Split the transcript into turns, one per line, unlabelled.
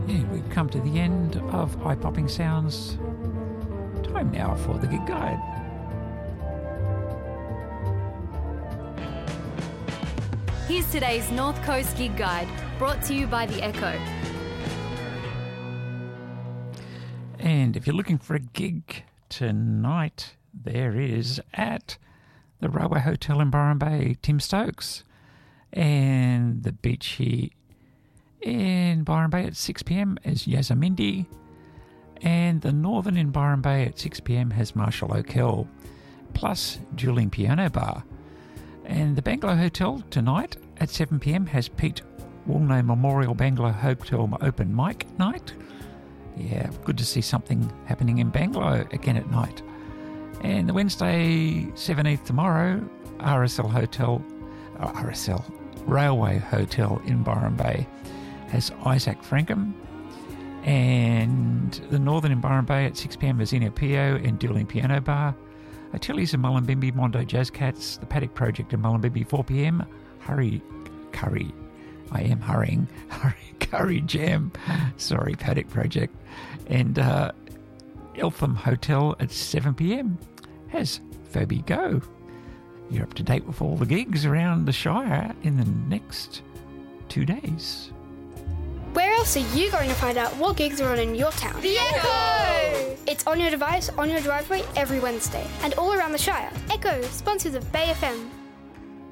And we've come to the end of Eye-Popping Sounds. Time now for the Gig Guide.
Here's today's North Coast Gig Guide, brought to you by The Echo.
And if you're looking for a gig tonight, there is at the Railway Hotel in Byron Bay, Tim Stokes. And the beach here in Byron Bay at 6 p.m. is Yazamindi. And the Northern in Byron Bay at 6 p.m. has Marshall O'Kell, plus Dueling Piano Bar. And the Bangalow Hotel tonight at 7 p.m. has Pete Woolnough Memorial Bangalow Hotel Open Mic Night. Yeah, good to see something happening in Bangalow again at night. And the Wednesday 17th tomorrow, RSL Railway Hotel in Byron Bay has Isaac Frankham. And the Northern in Byron Bay at 6 p.m. is Ina Pio and Dueling Piano Bar. Atili's in Mullumbimby, Mondo Jazz Cats, the Paddock Project in Mullumbimby, 4 p.m. Curry Jam. Sorry, Paddock Project. And Eltham Hotel at 7 p.m. has Phoebe Go. You're up to date with all the gigs around the Shire in the next 2 days.
Where else are you going to find out what gigs are on in your town?
The Echo!
It's on your device, on your driveway, every Wednesday, and all around the Shire. Echo, sponsors of Bay FM.